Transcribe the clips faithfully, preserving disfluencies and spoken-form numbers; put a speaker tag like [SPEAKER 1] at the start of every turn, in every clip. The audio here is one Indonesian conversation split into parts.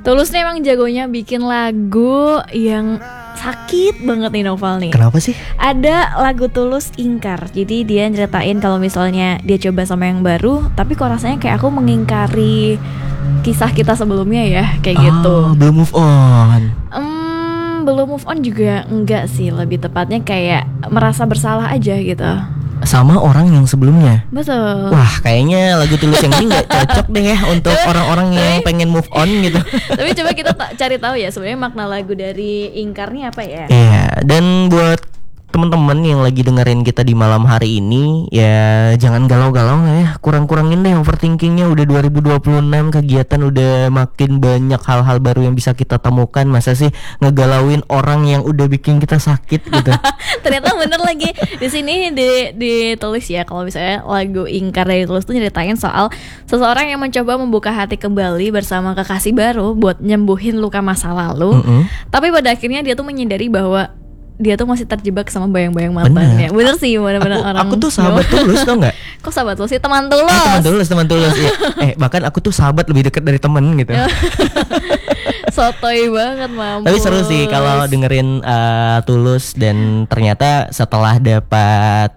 [SPEAKER 1] Tulus nih emang jagonya bikin lagu yang sakit banget nih Noval nih.
[SPEAKER 2] Kenapa sih?
[SPEAKER 1] Ada lagu Tulus Ingkar. Jadi dia nyeritain kalau misalnya dia coba sama yang baru, tapi kok rasanya kayak aku mengingkari kisah kita sebelumnya ya, kayak
[SPEAKER 2] oh,
[SPEAKER 1] gitu.
[SPEAKER 2] Belum move on.
[SPEAKER 1] Hmm, belum move on juga enggak sih, lebih tepatnya kayak merasa bersalah aja gitu.
[SPEAKER 2] Sama orang yang sebelumnya.
[SPEAKER 1] Betul.
[SPEAKER 2] Wah, kayaknya lagu Tulus yang ini nggak cocok deh ya untuk orang-orang yang pengen move on gitu.
[SPEAKER 1] Tapi coba kita ta- cari tahu ya sebenarnya makna lagu dari Ingkar nih apa ya?
[SPEAKER 2] Iya, dan buat teman-teman yang lagi dengerin kita di malam hari ini, ya jangan galau-galau lah ya. Kurang-kurangin deh overthinkingnya. Udah dua ribu dua puluh enam, kegiatan udah makin banyak hal-hal baru yang bisa kita temukan. Masa sih ngegalauin orang yang udah bikin kita sakit gitu.
[SPEAKER 1] Ternyata bener lagi. Di sini di, ditulis ya kalau misalnya lagu Ingkar dari Tulus tuh nyeritain soal seseorang yang mencoba membuka hati kembali bersama kekasih baru buat nyembuhin luka masa lalu.
[SPEAKER 2] Mm-hmm.
[SPEAKER 1] Tapi pada akhirnya dia tuh menyadari bahwa dia tuh masih terjebak sama bayang-bayang mantannya. Bener, bener sih, bener-bener
[SPEAKER 2] aku,
[SPEAKER 1] orang.
[SPEAKER 2] Aku tuh sahabat Tulus tau nggak?
[SPEAKER 1] Kok sahabat Tulus sih? Teman Tulus.
[SPEAKER 2] Ah, teman Tulus, teman Tulus. Ya. Eh bahkan aku tuh sahabat lebih dekat dari temen gitu.
[SPEAKER 1] Sotoy banget mampus.
[SPEAKER 2] Tapi seru sih kalau dengerin uh, Tulus, dan ternyata setelah dapat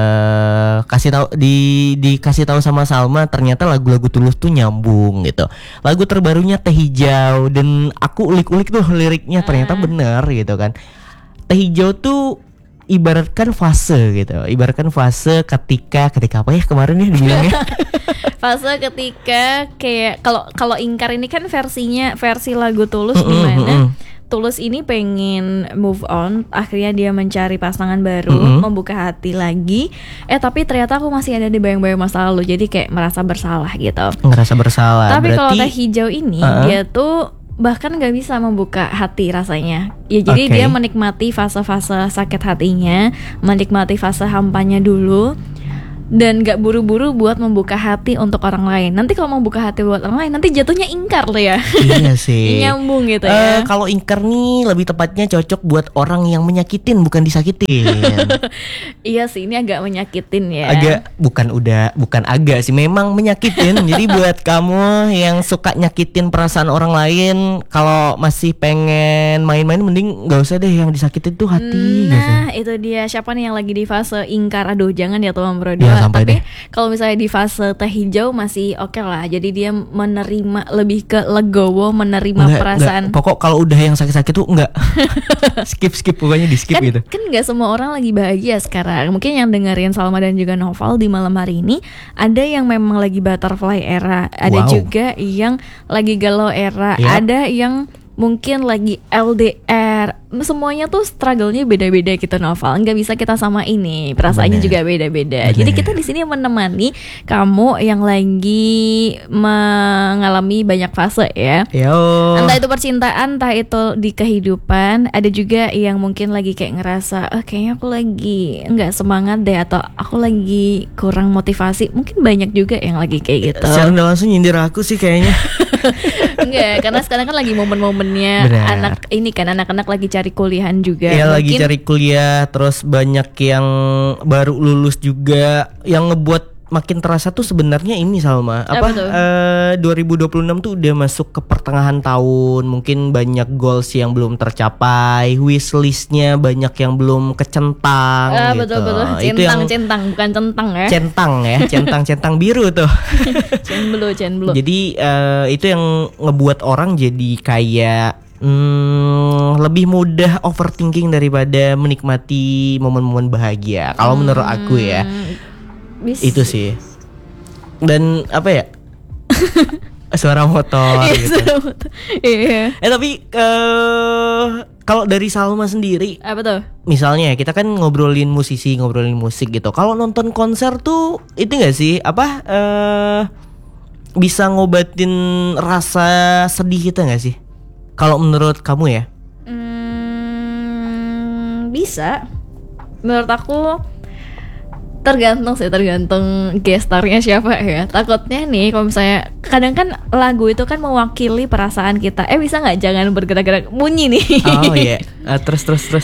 [SPEAKER 2] uh, kasih tahu di dikasih tahu sama Salma, ternyata lagu-lagu Tulus tuh nyambung gitu. Lagu terbarunya Teh Hijau, dan aku ulik-ulik tuh liriknya, ternyata uh. bener gitu kan. Teh Hijau tuh ibaratkan fase gitu, ibaratkan fase ketika ketika apa ya kemarin ya dibilangnya?
[SPEAKER 1] Fase ketika kayak kalau kalau Ingkar ini kan versinya versi lagu Tulus
[SPEAKER 2] mm-mm,
[SPEAKER 1] di mana
[SPEAKER 2] mm-mm.
[SPEAKER 1] Tulus ini pengen move on, akhirnya dia mencari pasangan baru,
[SPEAKER 2] mm-hmm.
[SPEAKER 1] membuka hati lagi. Eh tapi ternyata aku masih ada di bayang-bayang masa lalu, jadi kayak merasa bersalah gitu.
[SPEAKER 2] Ngerasa bersalah.
[SPEAKER 1] Tapi
[SPEAKER 2] berarti...
[SPEAKER 1] kalau Teh Hijau ini uh-huh. dia tuh bahkan nggak bisa membuka hati rasanya. Ya jadi okay. dia menikmati fase-fase sakit hatinya, menikmati fase hampanya dulu, dan gak buru-buru buat membuka hati untuk orang lain. Nanti kalau mau buka hati buat orang lain, nanti jatuhnya ingkar loh ya.
[SPEAKER 2] Iya sih.
[SPEAKER 1] Nyambung gitu
[SPEAKER 2] Uh,
[SPEAKER 1] ya.
[SPEAKER 2] kalau ingkar nih lebih tepatnya cocok buat orang yang menyakitin, bukan disakitin.
[SPEAKER 1] Iya sih, ini agak menyakitin ya.
[SPEAKER 2] Agak, bukan udah, bukan agak sih, memang menyakitin. Jadi buat kamu yang suka nyakitin perasaan orang lain, kalau masih pengen main-main, mending gak usah deh, yang disakitin tuh hati.
[SPEAKER 1] Nah
[SPEAKER 2] gitu.
[SPEAKER 1] Itu dia, siapa nih yang lagi di fase ingkar? Aduh jangan ya teman berdua.
[SPEAKER 2] Ya,
[SPEAKER 1] tapi kalau misalnya di fase Teh Hijau masih oke okay lah. Jadi dia menerima, lebih ke legowo, menerima
[SPEAKER 2] enggak,
[SPEAKER 1] perasaan.
[SPEAKER 2] Enggak. Pokok kalau udah yang sakit-sakit tuh enggak. skip skip pokoknya di skip
[SPEAKER 1] kan,
[SPEAKER 2] gitu.
[SPEAKER 1] Kan nggak semua orang lagi bahagia sekarang. Mungkin yang dengerin Salma dan juga Noval di malam hari ini, ada yang memang lagi butterfly era, ada
[SPEAKER 2] wow.
[SPEAKER 1] juga yang lagi galau era, yep. ada yang mungkin lagi L D R. Semuanya tuh struggle-nya beda-beda gitu Noval. Nggak bisa kita sama ini. Perasaannya Bener. juga beda-beda. Bener. Jadi kita di sini menemani kamu yang lagi mengalami banyak fase ya.
[SPEAKER 2] Yo.
[SPEAKER 1] Entah itu percintaan, entah itu di kehidupan. Ada juga yang mungkin lagi kayak ngerasa, oh, kayaknya aku lagi nggak semangat deh, atau aku lagi kurang motivasi. Mungkin banyak juga yang lagi kayak gitu.
[SPEAKER 2] Sekarang udah langsung nyindir aku sih kayaknya.
[SPEAKER 1] Enggak, karena sekarang kan lagi momen-momennya Bener. anak ini kan anak-anak lagi cari kuliahan juga.
[SPEAKER 2] Iya, lagi cari kuliah, terus banyak yang baru lulus juga, yang ngebuat makin terasa tuh sebenarnya ini Salma apa uh, dua ribu dua puluh enam tuh udah masuk ke pertengahan tahun, mungkin banyak goals yang belum tercapai, wishlistnya banyak yang belum kecentang
[SPEAKER 1] uh,
[SPEAKER 2] gitu.
[SPEAKER 1] Betul betul. Centang centang bukan centang ya.
[SPEAKER 2] Centang ya, centang centang biru tuh.
[SPEAKER 1] Cenbelu cenbelu.
[SPEAKER 2] Jadi uh, itu yang ngebuat orang jadi kayak Hmm, lebih mudah overthinking daripada menikmati momen-momen bahagia. Kalau hmm, menurut aku ya, bis. Itu sih. Dan apa ya? Suara motor.
[SPEAKER 1] Iya,
[SPEAKER 2] gitu.
[SPEAKER 1] suara motor. Iya.
[SPEAKER 2] Eh tapi uh, kalau dari Salma sendiri,
[SPEAKER 1] apa tuh?
[SPEAKER 2] Misalnya kita kan ngobrolin musisi, ngobrolin musik gitu. Kalau nonton konser tuh itu nggak sih? Apa? Uh, bisa ngobatin rasa sedih kita nggak sih? Kalau menurut kamu ya?
[SPEAKER 1] Hmm, bisa. Menurut aku tergantung sih, tergantung gestarnya siapa ya. Takutnya nih kalau misalnya kadang kan lagu itu kan mewakili perasaan kita. Eh bisa nggak jangan bergerak-gerak bunyi nih?
[SPEAKER 2] Oh iya, yeah. uh, terus terus terus.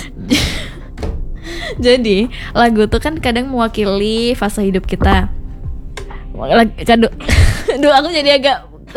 [SPEAKER 1] Jadi lagu itu kan kadang mewakili fase hidup kita. Aduh, aduh aku jadi agak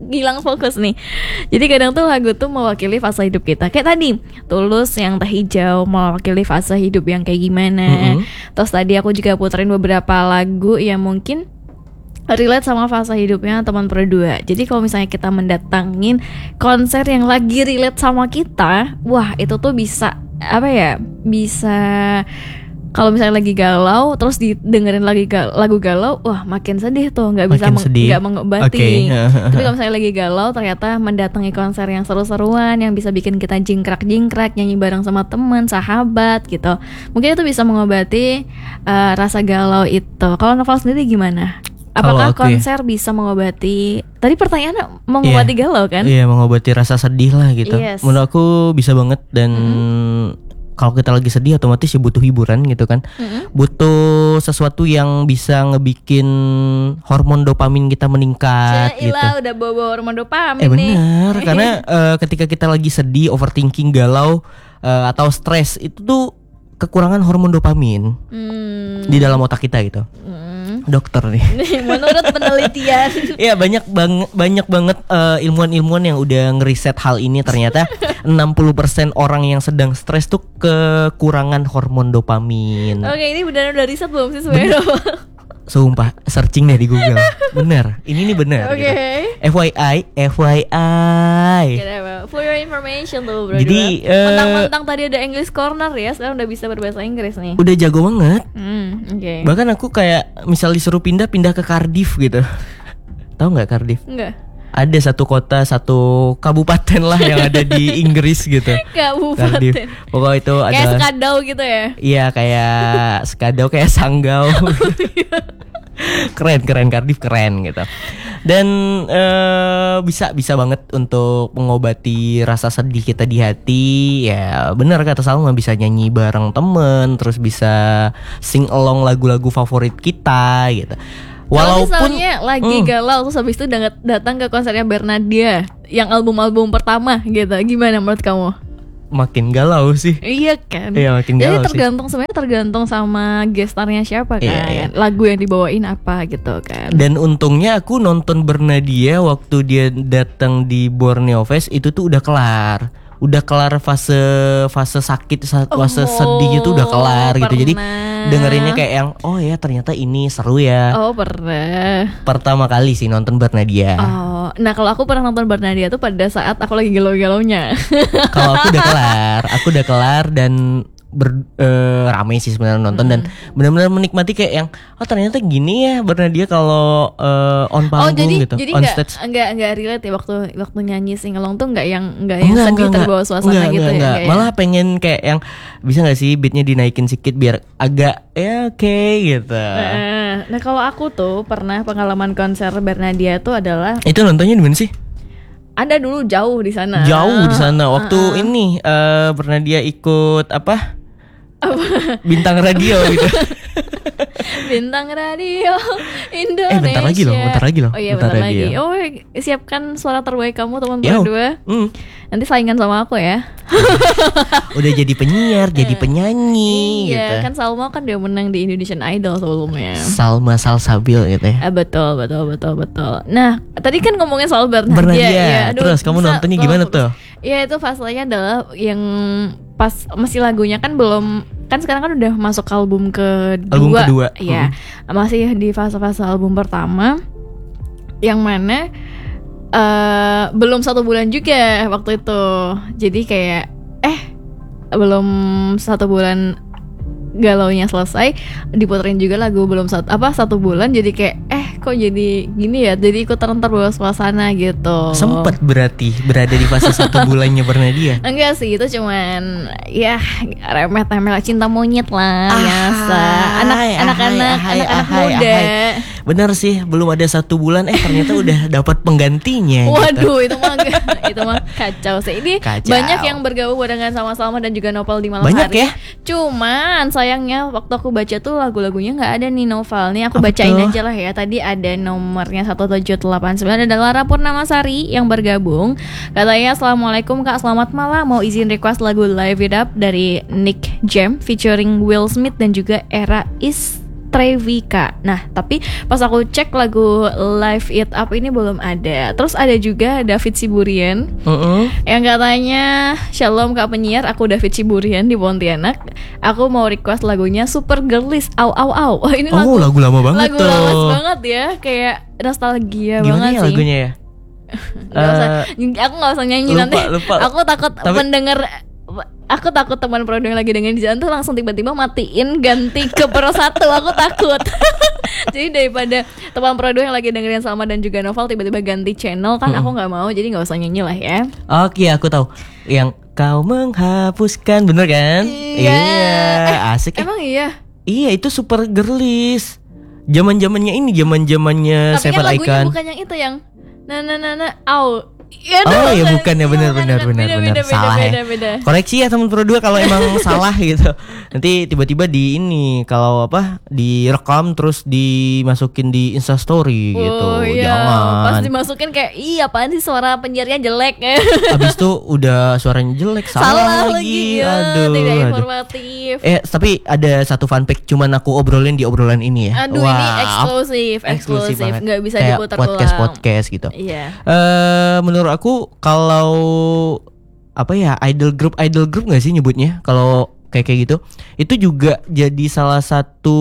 [SPEAKER 1] hilang fokus nih. Jadi kadang tuh lagu tuh mewakili fase hidup kita. Kayak tadi Tulus yang Teh Hijau mewakili fase hidup yang kayak gimana. Mm-hmm. Terus tadi aku juga puterin beberapa lagu yang mungkin relate sama fase hidupnya teman berdua. Jadi kalau misalnya kita mendatangin konser yang lagi relate sama kita, wah itu tuh bisa apa ya? Bisa kalau misalnya lagi galau terus didengerin lagi gal- lagu galau, wah makin sedih tuh, nggak bisa meng- nggak mengobati. Okay. Tapi kalau misalnya lagi galau ternyata mendatangi konser yang seru-seruan yang bisa bikin kita jingkrak-jingkrak nyanyi bareng sama teman, sahabat gitu. Mungkin itu bisa mengobati uh, rasa galau itu. Kalau Noval sendiri gimana? Apakah aku, konser ya? Bisa mengobati? Tadi pertanyaannya mengobati yeah. galau kan?
[SPEAKER 2] Iya, yeah, mengobati rasa sedih lah gitu. Yes. Menurut aku bisa banget dan mm-hmm. kalau kita lagi sedih otomatis ya butuh hiburan gitu kan. Mm-hmm. Butuh sesuatu yang bisa ngebikin hormon dopamin kita meningkat.
[SPEAKER 1] Cailah, gitu. Udah bawa hormon dopamin
[SPEAKER 2] eh, nih. Eh benar, karena uh, ketika kita lagi sedih, overthinking, galau uh, atau stres itu tuh kekurangan hormon dopamin mm. di dalam otak kita gitu. Mm. Dokter nih.
[SPEAKER 1] Menurut penelitian.
[SPEAKER 2] Iya banyak bang banyak banget uh, ilmuwan-ilmuwan yang udah ngeriset hal ini, ternyata enam puluh persen orang yang sedang stres tuh kekurangan hormon dopamin.
[SPEAKER 1] Oke, ini benar udah riset belum sih sebenarnya?
[SPEAKER 2] Sumpah, searching deh di Google. Bener, ini nih bener. Oke. Okay. Gitu. F Y I, F Y I.
[SPEAKER 1] For your information tuh bro.
[SPEAKER 2] Jadi uh,
[SPEAKER 1] mentang-mentang tadi ada English Corner ya, sekarang udah bisa berbahasa Inggris nih.
[SPEAKER 2] Udah jago banget.
[SPEAKER 1] Hmm, oke. Okay.
[SPEAKER 2] Bahkan aku kayak misal disuruh pindah, pindah ke Cardiff gitu. Tahu nggak Cardiff?
[SPEAKER 1] Enggak.
[SPEAKER 2] Ada satu kota, satu kabupaten lah yang ada di Inggris gitu.
[SPEAKER 1] Kabupaten.
[SPEAKER 2] Cardiff. Pokoknya itu ada.
[SPEAKER 1] Kayak Skadau gitu ya?
[SPEAKER 2] Iya kayak Skadau, kayak Sanggau. Keren, keren Cardiff keren gitu. Dan uh, bisa bisa banget untuk mengobati rasa sedih kita di hati. Ya benar kata Salma, bisa nyanyi bareng temen, terus bisa sing along lagu-lagu favorit kita gitu.
[SPEAKER 1] Walaupun kalau misalnya lagi mm. galau terus habis itu datang ke konsernya Bernadia yang album-album pertama gitu, gimana menurut kamu?
[SPEAKER 2] Makin galau sih.
[SPEAKER 1] Iya kan.
[SPEAKER 2] Iya makin galau.
[SPEAKER 1] Jadi tergantung sih. Sebenarnya tergantung sama gestarnya siapa kan. Iya, iya. Lagu yang dibawain apa gitu kan.
[SPEAKER 2] Dan untungnya aku nonton Bernadia waktu dia datang di Borneo Fest itu tuh udah kelar. Udah kelar fase fase sakit, fase oh, sedih itu udah kelar pernah. Gitu. Jadi dengerinnya kayak yang oh ya ternyata ini seru ya.
[SPEAKER 1] Oh pernah.
[SPEAKER 2] Pertama kali sih nonton Bernadia.
[SPEAKER 1] Oh, nah kalau aku pernah nonton Bernadia tuh pada saat aku lagi galau-galaunya.
[SPEAKER 2] Kalau aku udah kelar, aku udah kelar dan ber, uh, ramai sih sebenarnya nonton hmm. dan benar-benar menikmati kayak yang oh ternyata gini ya Bernadia kalau uh, on panggung oh, jadi, gitu,
[SPEAKER 1] jadi
[SPEAKER 2] on
[SPEAKER 1] gak,
[SPEAKER 2] stage.
[SPEAKER 1] Enggak enggak relate ya waktu waktu nyanyi singalong tuh enggak yang enggak yang enggak, sedih enggak, terbawa suasana
[SPEAKER 2] enggak,
[SPEAKER 1] gitu
[SPEAKER 2] enggak,
[SPEAKER 1] ya.
[SPEAKER 2] Enggak.
[SPEAKER 1] Enggak,
[SPEAKER 2] malah ya? Pengen kayak yang bisa nggak sih beatnya dinaikin sedikit biar agak ya oke okay, gitu.
[SPEAKER 1] Nah, nah kalau aku tuh pernah pengalaman konser Bernadia tuh adalah
[SPEAKER 2] itu nontonnya di mana sih?
[SPEAKER 1] Ada dulu jauh di sana.
[SPEAKER 2] Jauh di sana. Waktu uh-uh. ini uh, Bernadia ikut apa?
[SPEAKER 1] Apa?
[SPEAKER 2] Bintang radio gitu.
[SPEAKER 1] Bintang radio Indonesia.
[SPEAKER 2] Eh bentar lagi loh, bentar lagi loh.
[SPEAKER 1] Oh iya
[SPEAKER 2] bentar,
[SPEAKER 1] bentar
[SPEAKER 2] lagi.
[SPEAKER 1] Oh siapkan suara terbaik kamu teman berdua.
[SPEAKER 2] Mm.
[SPEAKER 1] Nanti saingan sama aku ya.
[SPEAKER 2] Udah jadi penyiar, jadi penyanyi.
[SPEAKER 1] Iya
[SPEAKER 2] gitu.
[SPEAKER 1] Kan Salma kan dia menang di Indonesian Idol sebelumnya.
[SPEAKER 2] Salma Salsabil gitu ya.
[SPEAKER 1] Ah, betul betul betul betul. Nah tadi kan ngomongin soal Bernadia.
[SPEAKER 2] Bernadia. Ya, aduh, terus kamu nontonnya gimana tuh?
[SPEAKER 1] Iya itu fasenya adalah yang pas masih lagunya kan belum, kan sekarang kan udah masuk album kedua.
[SPEAKER 2] Album kedua.
[SPEAKER 1] Iya. Hmm. Masih di fase-fase album pertama yang mana uh, belum satu bulan juga waktu itu. Jadi kayak eh belum satu bulan galaunya selesai diputerin juga lagu belum satu apa satu bulan, jadi kayak eh kok jadi gini ya, jadi ikut terbawa suasana gitu.
[SPEAKER 2] Sempet berarti berada di fase satu bulannya Bernadia.
[SPEAKER 1] Enggak sih, itu cuman ya remeh-temeh cinta monyet lah, biasa anak anak-anak anak-anak muda. Ahai.
[SPEAKER 2] Bener sih, belum ada satu bulan eh ternyata udah dapat penggantinya.
[SPEAKER 1] Waduh,
[SPEAKER 2] gitu.
[SPEAKER 1] itu mah itu mah kacau sih. Ini kacau. Banyak yang bergabung barengan sama Salma dan juga Noval di malam
[SPEAKER 2] banyak
[SPEAKER 1] hari.
[SPEAKER 2] Ya?
[SPEAKER 1] Cuman sayangnya waktu aku baca tuh lagu-lagunya nggak ada nih Noval. Nih aku Apa bacain tuh? aja lah ya. Tadi ada nomornya satu tujuh delapan sembilan, ada Lara Purnamasari yang bergabung. Katanya assalamualaikum kak, selamat malam. Mau izin request lagu Live It Up dari Nick Jam featuring Will Smith dan juga Era Is Trevika. Nah, tapi pas aku cek lagu Live It Up ini belum ada. Terus ada juga David Siburian
[SPEAKER 2] uh-uh.
[SPEAKER 1] yang katanya, "Shalom Kak penyiar, aku David Siburian di Pontianak. Aku mau request lagunya Super Girlies Au Au Au." Oh, ini lagu,
[SPEAKER 2] oh, lagu lama banget
[SPEAKER 1] lagu
[SPEAKER 2] tuh.
[SPEAKER 1] Lagu lama banget ya, kayak nostalgia
[SPEAKER 2] Gimana
[SPEAKER 1] banget
[SPEAKER 2] ya
[SPEAKER 1] sih.
[SPEAKER 2] lagunya ya?
[SPEAKER 1] Gak usah,
[SPEAKER 2] Uh,
[SPEAKER 1] aku gak usah nyanyi
[SPEAKER 2] lupa,
[SPEAKER 1] nanti.
[SPEAKER 2] lupa.
[SPEAKER 1] Aku takut
[SPEAKER 2] Tapi-
[SPEAKER 1] pendengar, aku takut teman prodo yang lagi dengerin di jalan tuh langsung tiba-tiba matiin ganti ke Pro satu. Aku takut. Jadi daripada teman prodo yang lagi dengerin Salma dan juga Novel tiba-tiba ganti channel kan,
[SPEAKER 2] Hmm.
[SPEAKER 1] aku nggak mau. Jadi nggak usah nyanyi lah ya.
[SPEAKER 2] Oke, aku tahu. Yang kau menghapuskan, bener kan?
[SPEAKER 1] Iya.
[SPEAKER 2] Iya, asik. Eh,
[SPEAKER 1] Emang iya.
[SPEAKER 2] iya, itu Super Girlies. Zaman-zamannya ini, zaman-zamannya
[SPEAKER 1] Tapi kan
[SPEAKER 2] Seven
[SPEAKER 1] lagunya
[SPEAKER 2] Icon.
[SPEAKER 1] bukan yang itu yang na na na na au. Ya,
[SPEAKER 2] Oh ya
[SPEAKER 1] bukan.
[SPEAKER 2] bukan ya, benar benar
[SPEAKER 1] Bukan,
[SPEAKER 2] benar
[SPEAKER 1] beda,
[SPEAKER 2] benar
[SPEAKER 1] beda,
[SPEAKER 2] salah
[SPEAKER 1] beda,
[SPEAKER 2] ya.
[SPEAKER 1] beda, beda.
[SPEAKER 2] Koreksi ya teman Pro dua kalau emang salah gitu. Nanti tiba-tiba di ini kalau apa direkam terus dimasukin di Insta Story gitu.
[SPEAKER 1] Oh iya,
[SPEAKER 2] Jangan.
[SPEAKER 1] pas dimasukin kayak ih apaan sih suara penyiarnya jelek.
[SPEAKER 2] Habis itu udah suaranya jelek, salah,
[SPEAKER 1] Salah
[SPEAKER 2] lagi.
[SPEAKER 1] lagi ya,
[SPEAKER 2] Aduh,
[SPEAKER 1] tidak
[SPEAKER 2] aduh.
[SPEAKER 1] informatif.
[SPEAKER 2] Eh tapi ada satu fun fact cuman aku obrolin di obrolan ini ya.
[SPEAKER 1] Aduh, ini eksklusif, eksklusif,
[SPEAKER 2] banget.
[SPEAKER 1] nggak bisa
[SPEAKER 2] Kayak
[SPEAKER 1] diputar
[SPEAKER 2] podcast
[SPEAKER 1] ulang.
[SPEAKER 2] podcast gitu.
[SPEAKER 1] Iya.
[SPEAKER 2] Eh menurut aku kalau apa ya idol group idol group nggak sih nyebutnya kalau kayak kayak gitu itu juga jadi salah satu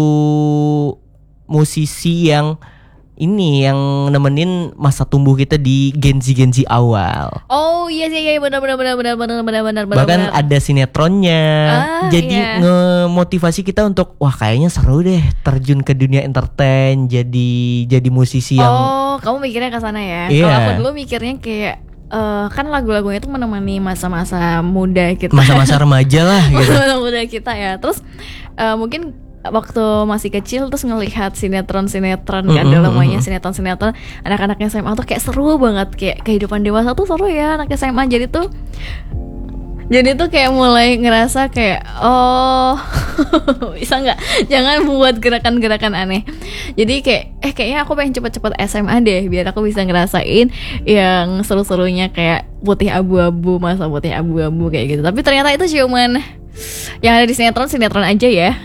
[SPEAKER 2] musisi yang ini yang nemenin masa tumbuh kita di Gen Z Gen Z awal.
[SPEAKER 1] Oh iya iya iya benar benar benar benar benar benar benar benar.
[SPEAKER 2] Bahkan ada sinetronnya.
[SPEAKER 1] Ah,
[SPEAKER 2] jadi
[SPEAKER 1] iya.
[SPEAKER 2] ngemotivasi kita untuk wah kayaknya seru deh terjun ke dunia entertain jadi jadi musisi yang
[SPEAKER 1] Oh, kamu mikirnya ke sana ya.
[SPEAKER 2] Iya.
[SPEAKER 1] Kalau aku dulu mikirnya kayak eh, kan lagu-lagunya itu menemani masa-masa muda kita.
[SPEAKER 2] masa-masa remaja lah gitu.
[SPEAKER 1] Masa muda kita ya. Terus eh, mungkin waktu masih kecil terus ngelihat sinetron-sinetron kan
[SPEAKER 2] Mm-mm,
[SPEAKER 1] namanya
[SPEAKER 2] mm-mm.
[SPEAKER 1] sinetron-sinetron anak-anak S M A tuh kayak seru banget, kayak kehidupan dewasa tuh seru ya anak S M A. Jadi tuh jadi tuh kayak mulai ngerasa kayak oh bisa nggak jangan buat gerakan-gerakan aneh. Jadi kayak eh kayaknya aku pengen cepet-cepet S M A deh biar aku bisa ngerasain yang seru-serunya kayak putih abu-abu, masa putih abu-abu kayak gitu. Tapi ternyata itu cuman yang ada di sinetron sinetron aja ya.